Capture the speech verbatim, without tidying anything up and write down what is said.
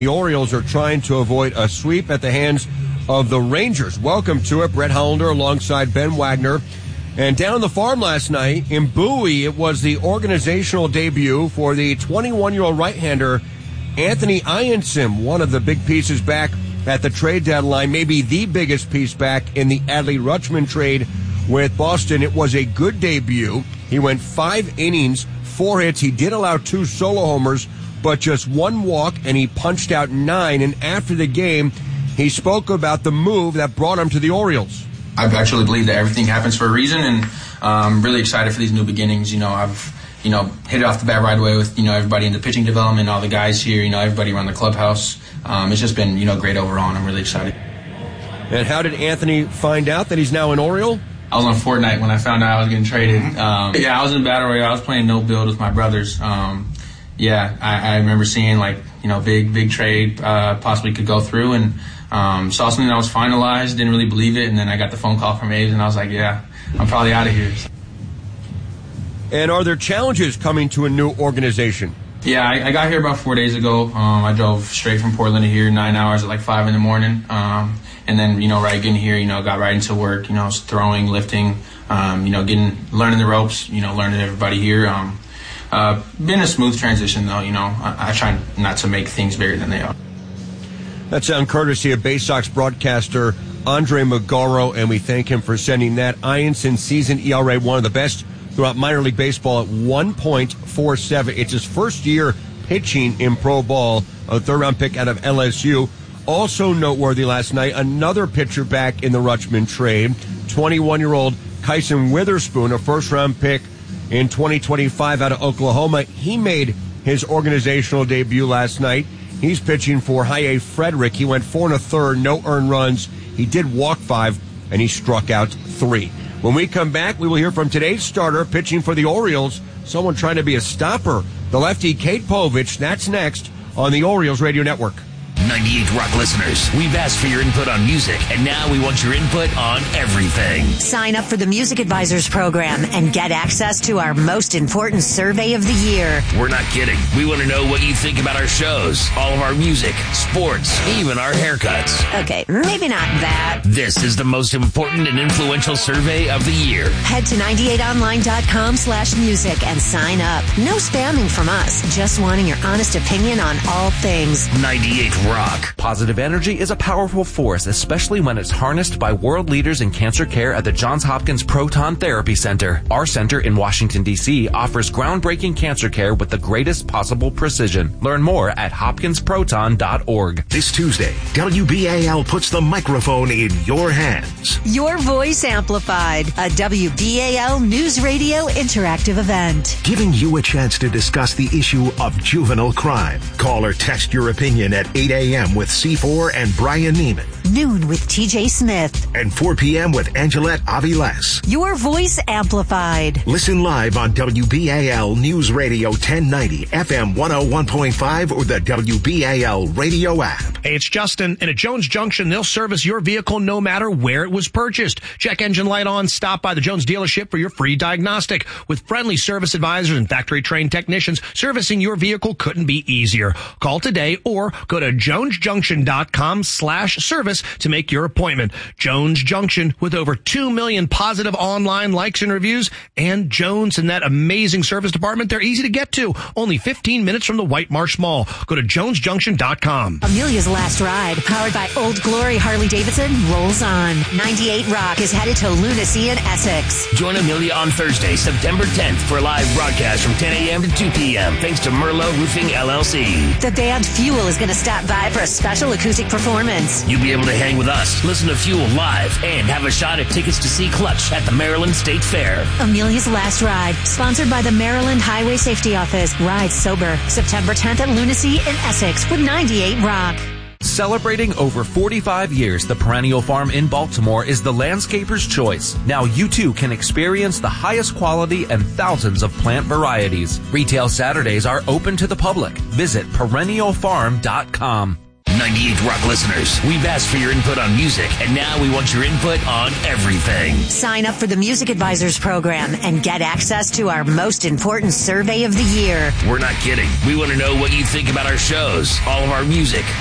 The Orioles are trying to avoid a sweep at the hands of the Rangers. Welcome to it, Brett Hollander alongside Ben Wagner. And down on the farm last night in Bowie, it was the organizational debut for the twenty-one-year-old right-hander Anthony Ianson, one of the big pieces back at the trade deadline, maybe the biggest piece back in the Adley Rutschman trade with Boston. It was a good debut. He went five innings, four hits. He did allow two solo homers, but just one walk, and he punched out nine. And after the game, he spoke about the move that brought him to the Orioles. I actually believe that everything happens for a reason, and I'm um, really excited for these new beginnings. You know, I've, you know, hit it off the bat right away with, you know, everybody in the pitching development, all the guys here, you know, everybody around the clubhouse. Um, it's just been, you know, great overall, and I'm really excited. And how did Anthony find out that he's now an Oriole? I was on Fortnite when I found out I was getting traded. Um, yeah, I was in Battle Royale. I was playing no build with my brothers. Um, Yeah, I, I remember seeing, like, you know, big, big trade uh, possibly could go through, and um, saw something that was finalized, didn't really believe it, and then I got the phone call from A's, and I was like, yeah, I'm probably out of here. And are there challenges coming to a new organization? Yeah, I, I got here about four days ago. Um, I drove straight from Portland to here, nine hours at like five in the morning, um, and then, you know, right getting here, you know, got right into work, you know, throwing, lifting, um, you know, getting, learning the ropes, you know, learning everybody here. Um, Uh, been a smooth transition, though. You know, I, I try not to make things bigger than they are. That's on courtesy of Bay Sox broadcaster Andre Magaro, and we thank him for sending that. Ianson season E R A, one of the best throughout minor league baseball at one point four seven. It's his first year pitching in pro ball, a third-round pick out of L S U. Also noteworthy last night, another pitcher back in the Rutschman trade, twenty-one-year-old Kyson Witherspoon, a first-round pick in twenty twenty-five out of Oklahoma. He made his organizational debut last night. He's pitching for Jaime Frederick. He went four and a third, no earned runs. He did walk five, and he struck out three. When we come back, we will hear from today's starter pitching for the Orioles, someone trying to be a stopper, the lefty Kate Povich. That's next on the Orioles Radio Network. ninety-eight Rock listeners, we've asked for your input on music, and now we want your input on everything. Sign up for the Music Advisors program and get access to our most important survey of the year. We're not kidding. We want to know what you think about our shows, all of our music, sports, even our haircuts. Okay, maybe not that. This is the most important and influential survey of the year. Head to ninety-eight online dot com slash music and sign up. No spamming from us, just wanting your honest opinion on all things. ninety-eight Rock. Positive energy is a powerful force, especially when it's harnessed by world leaders in cancer care at the Johns Hopkins Proton Therapy Center. Our center in Washington, D C offers groundbreaking cancer care with the greatest possible precision. Learn more at hopkins proton dot org. This Tuesday, W B A L puts the microphone in your hands. Your Voice Amplified, a W B A L News Radio interactive event. Giving you a chance to discuss the issue of juvenile crime. Call or text your opinion at eight a.m. with C four and Brian Neiman. Noon with T J Smith. And four p.m. with Angelette Aviles. Your Voice Amplified. Listen live on W B A L News Radio ten ninety, F M one oh one point five, or the W B A L radio app. Hey, it's Justin, and at Jones Junction, they'll service your vehicle no matter where it was purchased. Check engine light on, stop by the Jones dealership for your free diagnostic. With friendly service advisors and factory-trained technicians, servicing your vehicle couldn't be easier. Call today or go to jones junction dot com slash service to make your appointment. Jones Junction, with over two million positive online likes and reviews, and Jones and that amazing service department, they're easy to get to. Only fifteen minutes from the White Marsh Mall. Go to jones junction dot com. Amelia's Last Ride, powered by Old Glory Harley-Davidson, rolls on. ninety-eight Rock is headed to Lunacy in Essex. Join Amelia on Thursday, September tenth for a live broadcast from ten a.m. to two p.m. thanks to Merlot Roofing, L L C. The band Fuel is going to stop by for a special acoustic performance. You'll be able to hang with us, listen to Fuel live, and have a shot at tickets to see Clutch at the Maryland State Fair. Amelia's Last Ride, sponsored by the Maryland Highway Safety Office. Ride sober, September tenth at Lunacy in Essex with ninety-eight Rock. Celebrating over forty-five years, the Perennial Farm in Baltimore is the landscaper's choice. Now you too can experience the highest quality and thousands of plant varieties. Retail Saturdays are open to the public. Visit perennial farm dot com. ninety-eight Rock listeners, we've asked for your input on music, and now we want your input on everything. Sign up for the Music Advisors program and get access to our most important survey of the year. We're not kidding. We want to know what you think about our shows, all of our music,